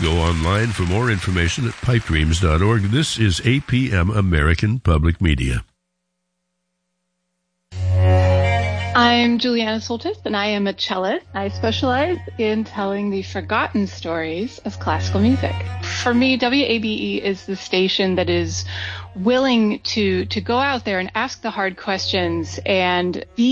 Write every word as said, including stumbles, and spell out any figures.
Go online for more information at pipe dreams dot org. This is A P M American Public Media. I'm Juliana Soltis, and I am a cellist. I specialize in telling the forgotten stories of classical music. For me, W A B E is the station that is willing to, to go out there and ask the hard questions and be